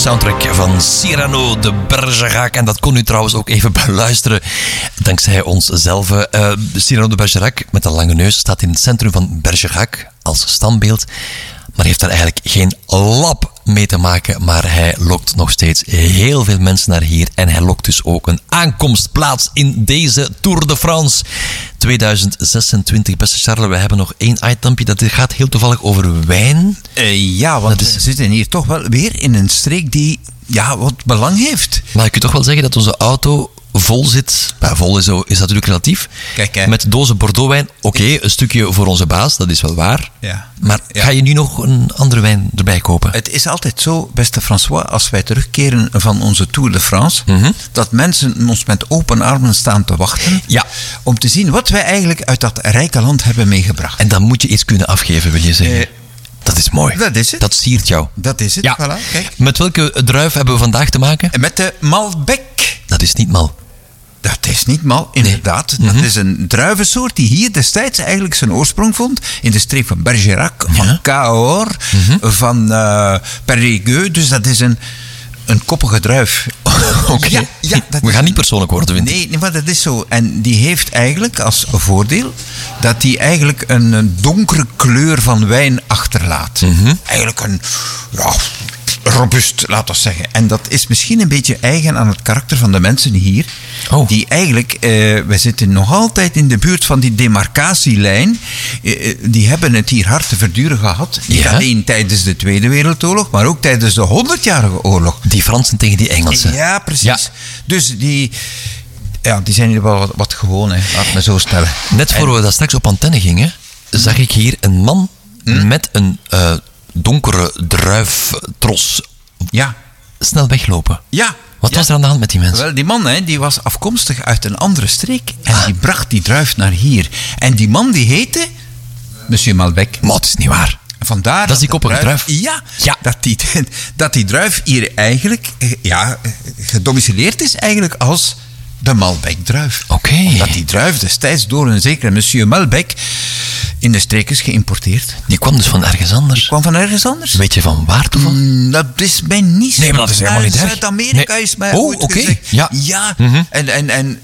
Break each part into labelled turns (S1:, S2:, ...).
S1: soundtrack van Cyrano de Bergerac. En dat kon u trouwens ook even beluisteren dankzij onszelf. Cyrano de Bergerac met een lange neus staat in het centrum van Bergerac als standbeeld. Maar heeft daar eigenlijk geen lap mee te maken. Maar hij lokt nog steeds heel veel mensen naar hier. En hij lokt dus ook een aankomstplaats in deze Tour de France 2026. Beste Charles, we hebben nog één itempje. Dat gaat heel toevallig over wijn.
S2: Ja, want we zitten hier toch wel weer in een streek die wat belang heeft.
S1: Maar ik kan toch wel zeggen dat onze auto vol zit. Vol is natuurlijk relatief.
S2: Kijk,
S1: met dozen Bordeauxwijn. Oké, een stukje voor onze baas, dat is wel waar.
S2: Ja.
S1: Maar ga je nu nog een andere wijn erbij kopen?
S2: Het is altijd zo, beste François, als wij terugkeren van onze Tour de France, dat mensen ons met open armen staan te wachten om te zien wat wij eigenlijk uit dat rijke land hebben meegebracht.
S1: En dan moet je iets kunnen afgeven, wil je zeggen. Dat is mooi.
S2: Dat is het.
S1: Dat siert jou.
S2: Dat is het,
S1: ja.
S2: Voilà, kijk.
S1: Met welke druif hebben we vandaag te maken?
S2: Met de Malbec.
S1: Dat is niet mal.
S2: Dat is niet mal, inderdaad. Nee. Dat is een druivensoort die hier destijds eigenlijk zijn oorsprong vond. In de streek van Bergerac, van Cahors, van Périgueux. Dus dat is een koppige druif.
S1: Oké. Ja, we gaan niet persoonlijk worden, vind ik.
S2: Nee, maar dat is zo. En die heeft eigenlijk als voordeel dat die eigenlijk een donkere kleur van wijn achterlaat. Eigenlijk een robuust, laten we zeggen. En dat is misschien een beetje eigen aan het karakter van de mensen hier. Oh. Die eigenlijk, wij zitten nog altijd in de buurt van die demarcatielijn. Die hebben het hier hard te verduren gehad. Niet alleen tijdens de Tweede Wereldoorlog, maar ook tijdens de 100-jarige oorlog.
S1: Die Fransen tegen die Engelsen.
S2: Ja, precies. Ja. Dus die zijn hier wel wat gewoon, laat me zo stellen.
S1: Net voor we daar straks op antenne gingen, zag ik hier een man met een donkere druiftros snel weglopen. Ja. Wat was er aan de hand met die mensen?
S2: Wel, die man die was afkomstig uit een andere streek en die bracht die druif naar hier. En die man die heette Monsieur Malbec.
S1: Maar het is niet waar.
S2: Vandaar
S1: dat is die koppige druif?
S2: Ja. Dat die druif hier eigenlijk gedomicileerd is eigenlijk als de Malbec-druif.
S1: Oké.
S2: Omdat die druif destijds door een zekere Monsieur Malbec in de streek is geïmporteerd.
S1: Die kwam dus van ergens anders? Weet je van waar toevallig?
S2: Dat is mij niet zo.
S1: Nee, maar dat is helemaal niet erg.
S2: Zuid-Amerika is mij ooit gezegd. Ja. En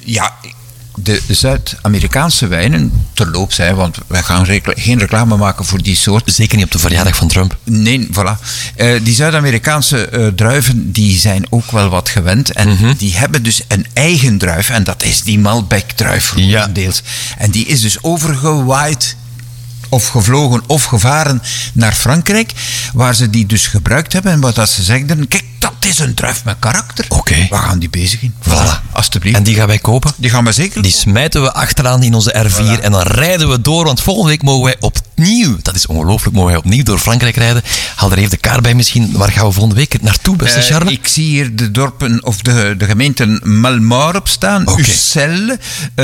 S2: de Zuid-Amerikaanse wijnen, terloops, want wij gaan geen reclame maken voor die soort.
S1: Zeker niet op de verjaardag van Trump.
S2: Nee, voilà. Die Zuid-Amerikaanse druiven, die zijn ook wel wat gewend. En die hebben dus een eigen druif. En dat is die Malbec-druif, deels. En die is dus overgewaaid of gevlogen of gevaren naar Frankrijk, waar ze die dus gebruikt hebben en wat ze zegden, kijk, dat is een druif met karakter.
S1: Oké.
S2: We gaan die bezigen.
S1: Voilà.
S2: Alsjeblieft.
S1: En die gaan wij kopen?
S2: Die gaan we zeker.
S1: Die smijten we achteraan in onze R4 en dan rijden we door, want volgende week mogen wij opnieuw, dat is ongelooflijk, mogen wij opnieuw door Frankrijk rijden. Haal er even de kaart bij misschien. Waar gaan we volgende week naartoe, beste Charles?
S2: Ik zie hier de dorpen of de gemeenten Malmort op staan, Ussel,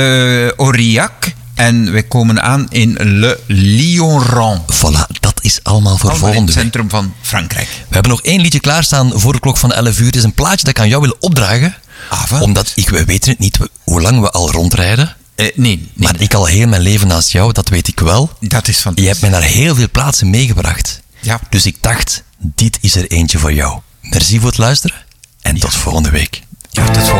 S2: Aurillac. En wij komen aan in Le Lioran.
S1: Voilà, dat is allemaal voor volgende week.
S2: In het centrum van Frankrijk.
S1: We hebben nog één liedje klaarstaan voor de klok van 11 uur. Het is een plaatje dat ik aan jou wil opdragen. Omdat we weten het niet hoe lang we al rondrijden.
S2: Nee.
S1: Maar ik al heel mijn leven naast jou, dat weet ik wel.
S2: Dat is fantastisch.
S1: Je hebt mij naar heel veel plaatsen meegebracht.
S2: Ja.
S1: Dus ik dacht, dit is er eentje voor jou. Merci voor het luisteren en tot volgende week.
S2: Ja, tot volgende week.